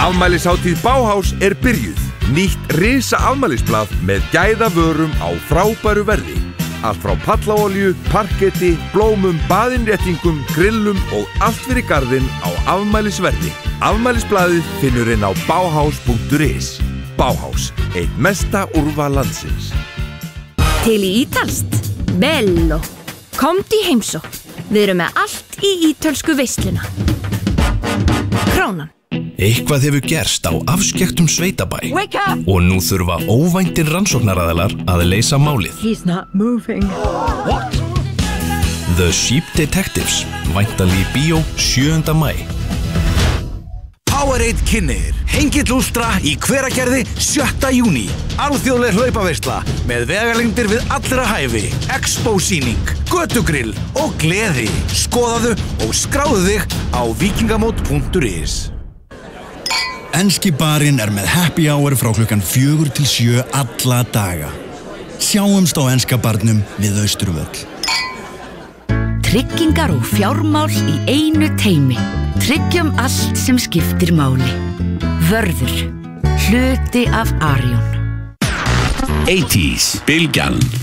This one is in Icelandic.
Afmælishátíð Bauhaus byrjuð. Nýtt risa afmælisblað með gæðavörum á frábæru verði. Allt frá pallaolíu, parketti, blómum, baðinréttingum, grillum og allt fyrir garðinn á afmælisverði. Afmælisblaðið finnur inn á bauhaus.is. Bauhaus, eitt mesta úrval landsins. Til í ítalskt? Bello. Komdu í heimsókn. Við erum með allt í ítölsku veisluna. Krónan. Eitthvað hefur gerst á afskekktum sveitabæ og nú þurfa óvæntir rannsóknaraðilar að leysa málið. He's not moving. What? The Sheep Detectives, væntanlega í bíó 7. maí. Powerade kynnir Hengill Ultra í Hveragerði 7. júní. Alþjóðleg hlaupaveisla með vegalengdir við allra hæfi, expo-sýning, götugrill og gleði. Skoðaðu og skráðu þig á vikingamót.is. Enski barinn með happy hour frá klukkan 4 til 7 alla daga. Sjáumst á enska barnum við Austurvöll. Tryggingar og fjármál í einu teymi. Tryggjum allt sem skiptir máli. Vörður. Hluti af Arion. 80s, Bylgjan.